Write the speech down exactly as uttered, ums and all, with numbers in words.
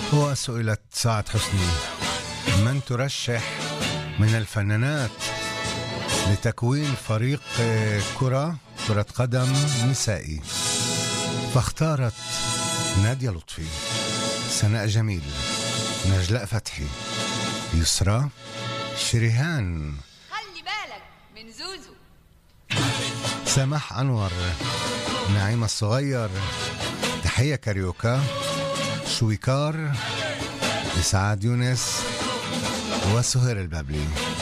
وسئلت سعاد حسني من ترشح من الفنانات لتكوين فريق كرة كرة قدم نسائي، فاختارت نادية لطفي، سناء جميل، نجلاء فتحي، يسرى، شريهان، خلي بالك من زوزو، سماح أنور، نعيمة الصغير، تحية كاريوكا، شويكار، إسعاد يونس، وسهير البابلي.